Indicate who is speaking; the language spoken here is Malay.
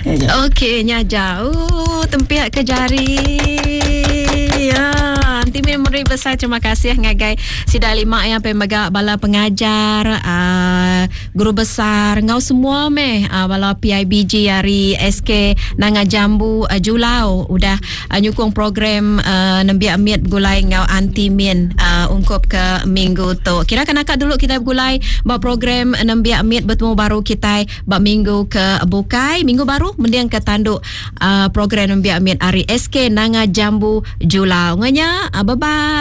Speaker 1: Okey, nyaja. Tempiak ke jari. Anti memori besar, terima kasih ngagai Sida Lima yang pemaga bala pengajar, guru besar ngau semua bala PIBG hari SK Nanga Jambu Julau udah nyukung program nembi amit gulai ngau anti min ungkup ke minggu tu. Kira kan akak dulu kita gulai ba program nembi amit bertemu baru kita ba minggu ke bukai minggu baru mendiang ke tanduk program nembi amit hari SK Nanga Jambu Julau nganya. Bye-bye.